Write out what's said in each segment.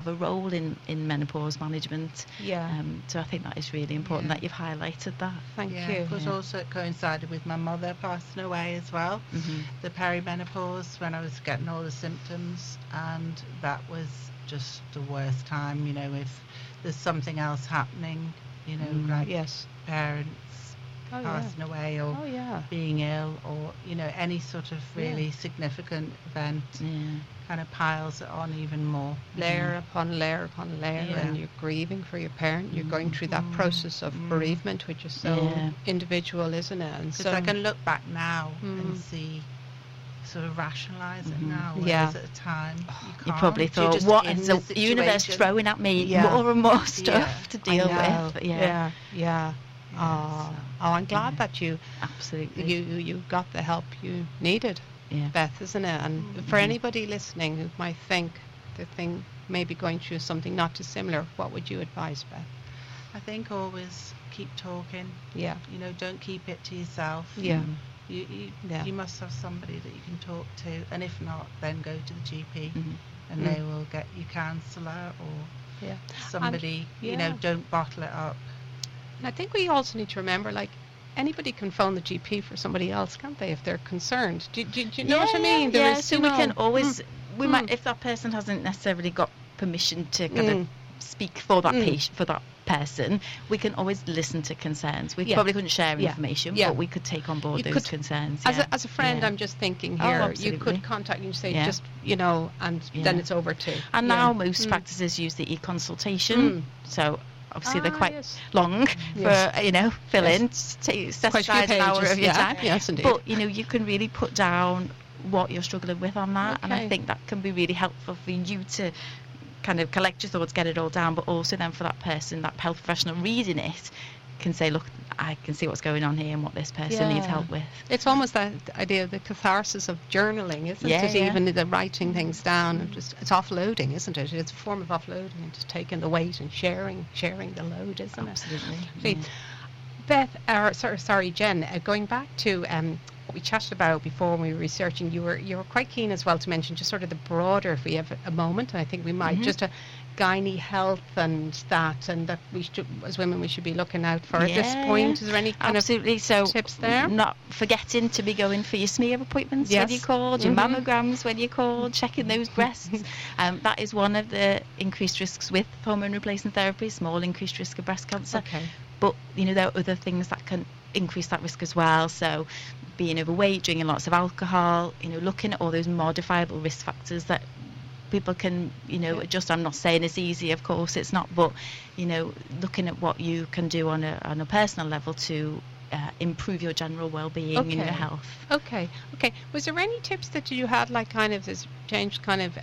a role in menopause management. Yeah. So I think that is really important that you've highlighted that. Thank you. Of course, also it coincided with my mother passing away as well. The perimenopause, when I was getting all the symptoms, and that was just the worst time. You know, if there's something else happening, you know, like parents passing away or being ill, or you know, any sort of really significant event kind of piles it on even more, layer upon layer upon layer, and you're grieving for your parent. You're going through that process of bereavement, which is so individual, isn't it? And so I can look back now and see, sort of rationalise it now, whereas at the time you probably thought, what is the universe throwing at me more and more stuff to deal with. I'm glad that you absolutely you got the help you needed, Beth, isn't it? And for anybody listening who might think the thing may be going through something not dissimilar, what would you advise, Beth? I think always keep talking. You know, don't keep it to yourself. You must have somebody that you can talk to, and if not, then go to the GP and they will get you counsellor or somebody. You know, don't bottle it up. And I think we also need to remember, like, anybody can phone the GP for somebody else, can't they, if they're concerned? Do you know what I mean? So we can always, we might, if that person hasn't necessarily got permission to kind of speak for that patient, for that person, we can always listen to concerns. We probably couldn't share information, but we could take on board those concerns. As a friend, I'm just thinking here, you could contact and say, just, you know, and then it's over too. And now most practices use the e-consultation, so obviously they're quite long for, you know, fill in, set aside an hour of your time. Yes, indeed. But, you know, you can really put down what you're struggling with on that, and I think that can be really helpful for you to kind of collect your thoughts, get it all down, but also then for that person, that health professional reading it, can say, look, I can see what's going on here and what this person needs help with. It's almost that idea of the catharsis of journaling, isn't it? Even the writing things down, and just, it's offloading, isn't it? It's a form of offloading and just taking the weight and sharing the load, isn't it? Absolutely. Beth, sorry, Jen, going back to what we chatted about before when we were researching, you were quite keen as well to mention just sort of the broader, if we have a moment, and I think we might, just a gynae health and that we should, as women, we should be looking out for at this point. Is there any kind of tips there? Not forgetting to be going for your smear appointments when you're called, your mammograms when you're called, checking those breasts. That is one of the increased risks with hormone replacement therapy, small increased risk of breast cancer. But, you know, there are other things that can increase that risk as well. So being overweight, drinking lots of alcohol, you know, looking at all those modifiable risk factors that people can, you know, adjust. I'm not saying it's easy, of course it's not, but, you know, looking at what you can do on a personal level to improve your general well-being and your health. Okay. Was there any tips that you had, like, kind of this changed kind of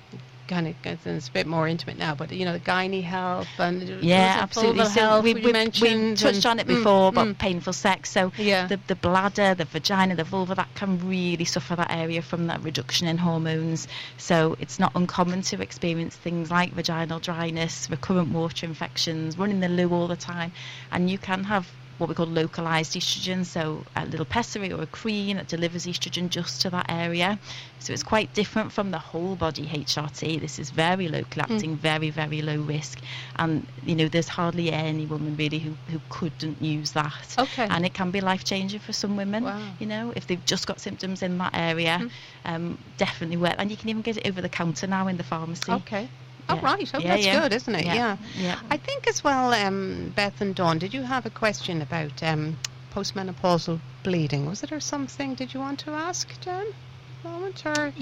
it's a bit more intimate now, but, you know, the gynae health and absolutely. So we touched on it before about painful sex. So the bladder, the vagina, the vulva, that can really suffer that area from that reduction in hormones. So it's not uncommon to experience things like vaginal dryness, recurrent water infections, running the loo all the time, and you can have what we call localized estrogen, so a little pessary or a cream that delivers estrogen just to that area. So it's quite different from the whole body HRT. This is very local acting, very, very low risk, and, you know, there's hardly any woman really who couldn't use that. And it can be life-changing for some women. You know, if they've just got symptoms in that area, definitely worth. And you can even get it over the counter now in the pharmacy. Oh, right. Oh, that's good, isn't it? Yeah. I think as well, Beth and Dawn, did you have a question about postmenopausal bleeding? Was there something, did you want to ask, Jen? Moment, or?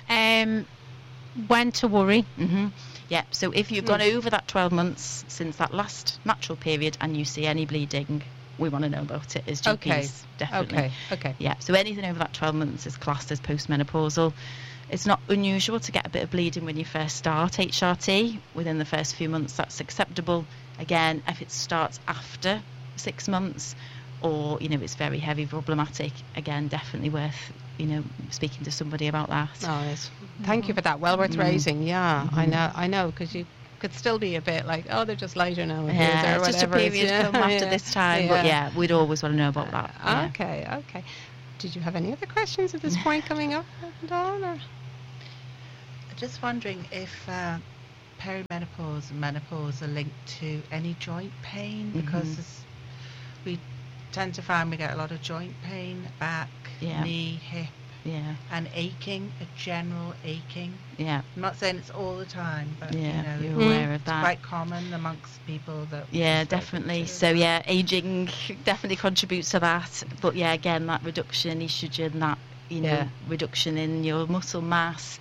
When to worry. So if you've gone over that 12 months since that last natural period and you see any bleeding, we want to know about it as GPs, definitely. So anything over that 12 months is classed as postmenopausal. It's not unusual to get a bit of bleeding when you first start HRT. Within the first few months, that's acceptable. Again, if it starts after 6 months, or, you know, it's very heavy, problematic, again, definitely worth, you know, speaking to somebody about that. Oh, yes. Thank you for that. Well worth raising. I know, because you could still be a bit like, oh, they're just lighter now. Or it's whatever. just a period come after this time. But we'd always want to know about that. Okay. Did you have any other questions at this point coming up, Dawn? Or? Just wondering if perimenopause and menopause are linked to any joint pain, because we tend to find we get a lot of joint pain, back, knee, hip, and aching, a general aching. I'm not saying it's all the time, but you're aware of that. It's quite common amongst people that. Definitely. So aging definitely contributes to that. But again, that reduction in estrogen, that reduction in your muscle mass,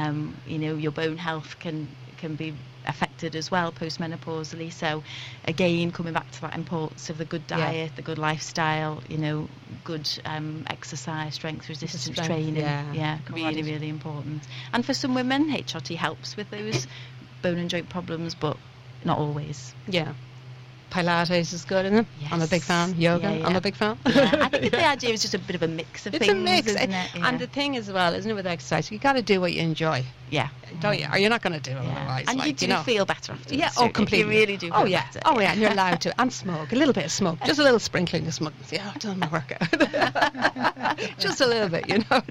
your bone health can be affected as well postmenopausally. So again, coming back to that importance of the good diet, the good lifestyle, good exercise, strength resistance training, really important. And for some women, HRT helps with those bone and joint problems, but not always. Pilates is good, isn't it? Yes. I'm a big fan. Yoga, I'm a big fan. I think the idea is just a bit of a mix of things. It's a mix, isn't it? And the thing as well, isn't it, with exercise, you got to do what you enjoy. Don't you? Or you're not going to do it otherwise. And you do feel better afterwards. Completely. You really do feel better. And you're allowed to. And smoke. A little bit of smoke. Just a little sprinkling of smoke. I've done my workout. Just a little bit,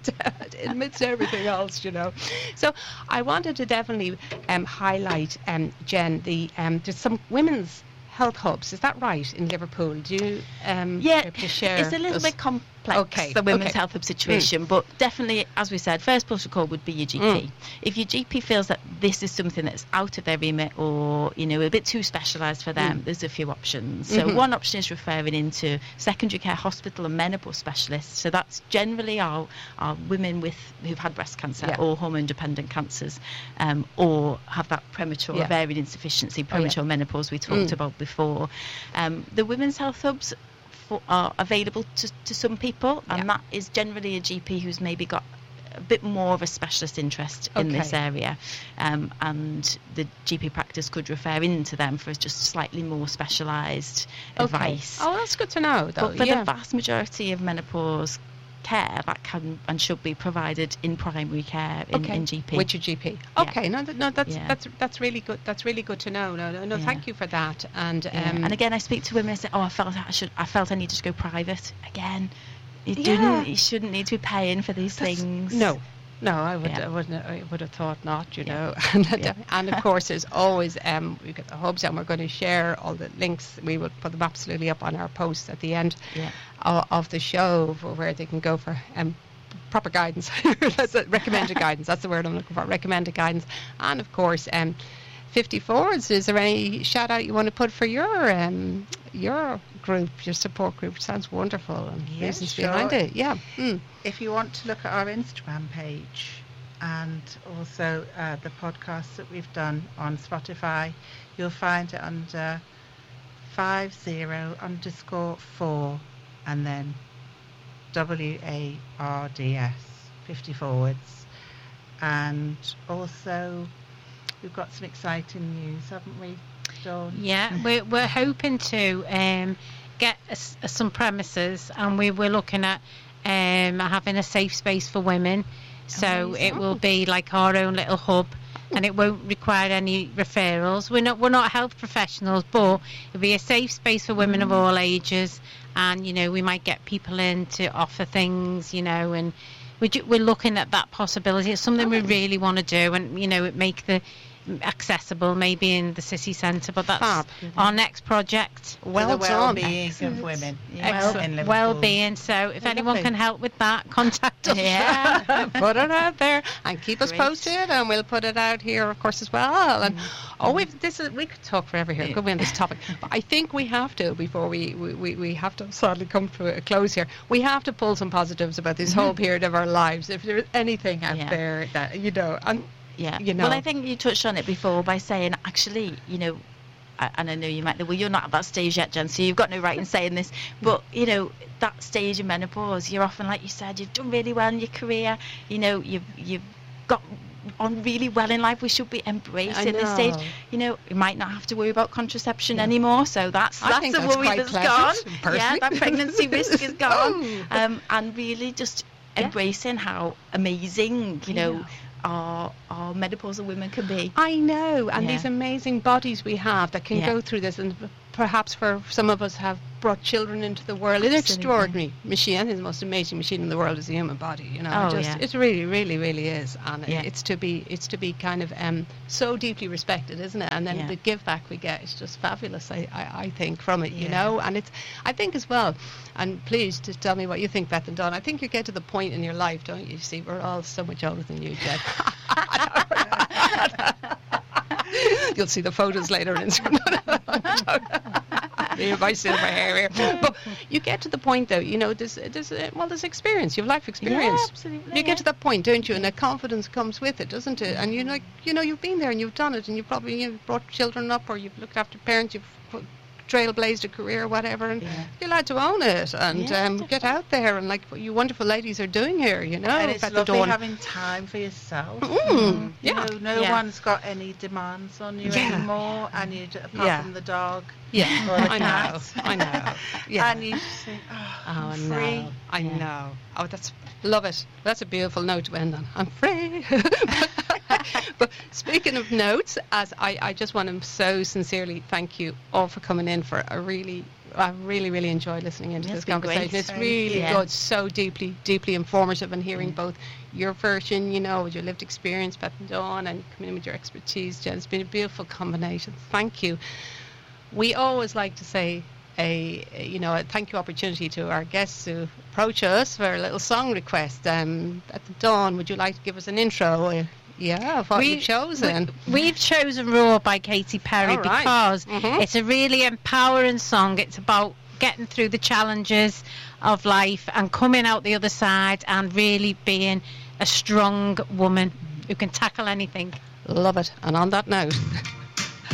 amidst everything else, So I wanted to definitely highlight, Jen, there's some women's health hubs, is that right, in Liverpool? Do you to share it's a little bit complex, the women's health hub situation, but definitely, as we said, first port of call would be your GP. If your GP feels that this is something that's out of their remit or a bit too specialised for them, there's a few options. So one option is referring into secondary care hospital and menopause specialists. So that's generally our women who've had breast cancer or hormone dependent cancers, or have that premature ovarian insufficiency, premature menopause we talked about before. The women's health hubs are available to some people, and that is generally a GP who's maybe got a bit more of a specialist interest in this area, and the GP practice could refer into them for just slightly more specialised advice. Oh, that's good to know, though. But for the vast majority of menopause care, that can and should be provided in primary care in GP. With your GP. That's really good. That's really good to know. No. Thank you for that. And and again, I speak to women and say, I felt I needed to go private again. You shouldn't need to be paying for these things. No, I would have thought not, And of course, there's always we've got the hubs, and we're going to share all the links. We will put them absolutely up on our posts at the end of the show, for where they can go for proper guidance. That's recommended guidance. That's the word I'm looking for. Recommended guidance, and of course, 54s. Is there any shout out you want to put for your group, your support group? Sounds wonderful, and reasons behind it. If you want to look at our Instagram page, and also the podcast that we've done on Spotify, you'll find it under 50_4 and then WARDS 50 forwards. And also we've got some exciting news, haven't we, Dawn? We're hoping to get some premises, and we were looking at having a safe space for women. So amazing. It will be like our own little hub, and it won't require any referrals. We're not health professionals, but it'll be a safe space for women of all ages, and we might get people in to offer things, and we're looking at that possibility. It's something we really want to do, and it make the accessible maybe in the city centre, but that's our next project. Well-being of women. Well-being. So if anyone can help with that, contact us. Put it out there and keep us posted, and we'll put it out here, of course, as well. And we could talk forever here, could we, on this topic? But I think we have to, before we have to sadly come to a close here. We have to pull some positives about this whole period of our lives. If there's anything out there that and. Well, I think you touched on it before by saying, actually, and I know you might think, well, you're not at that stage yet, Jen, so you've got no right in saying this, but, that stage of menopause, you're often, like you said, you've done really well in your career, you've got on really well in life. We should be embracing this stage. You might not have to worry about contraception anymore, so that's a worry that's gone. That pregnancy risk is gone. And really just embracing how amazing, our menopausal women can be. I know, and these amazing bodies we have that can go through this, and perhaps for some of us have brought children into the world. It's an extraordinary machine. I think the most amazing machine in the world is the human body. You know, it really, really, really is, and it's to be kind of so deeply respected, isn't it? And then the give back we get is just fabulous. I think from it, you know, and I think as well. And please just tell me what you think, Beth and Dawn. I think you get to the point in your life, don't you? See, we're all so much older than you, Jen. You'll see the photos later on Instagram. My silver hair here. But you get to the point, though, you know, there's experience. You have life experience. Yeah, absolutely. You get to that point, don't you? And the confidence comes with it, doesn't it? And you've been there and you've done it, and you've brought children up, or you've looked after parents, you've trailblazed a career or whatever, and you're allowed to own it and get out there, and like what you wonderful ladies are doing here, you know. And it's lovely having time for yourself. You know, no one's got any demands on you anymore, and you, apart from the dog. Yeah, or the cat. I know. Yeah. And you just think, I'm free. I know. Oh, love it. That's a beautiful note to end on. I'm free. But speaking of notes, as I just want to so sincerely thank you all for coming in for I really, really enjoyed listening into this conversation. It's really good, so deeply informative, and hearing both your version, you know, with your lived experience, Beth and Dawn, and coming in with your expertise, Jen. It's been a beautiful combination. Thank you. We always like to say a thank you opportunity to our guests who approach us for a little song request. Beth and Dawn, would you like to give us an intro? Yeah, what you've chosen. We've chosen Roar by Katy Perry because it's a really empowering song. It's about getting through the challenges of life and coming out the other side and really being a strong woman who can tackle anything. Love it. And on that note...